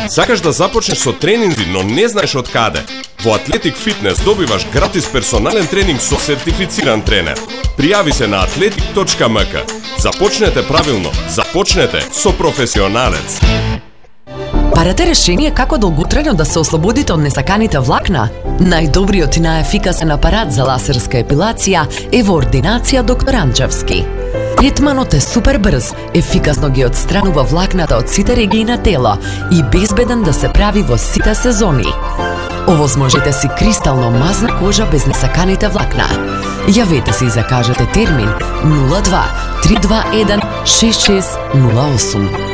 Сакаш да започнеш со тренинзи, но не знаеш од каде? Во Атлетик Фитнес добиваш гратис персонален тренинг со сертифициран тренер. Пријави се на atletik.mk. Започнете правилно, започнете со професионалец. Барате решение како долготрајно да се ослободите од несаканите влакна? Најдобриот и најефикасен апарат за ласерска епилација е во ординација доктор Анчевски. Третманот е супер брз, ефикасно ги отстранува влакната од сите регии на тело и безбеден да се прави во сите сезони. Овозможете си кристално мазна кожа без несаканите влакна. Јавете се и закажете термин 02 321 6608.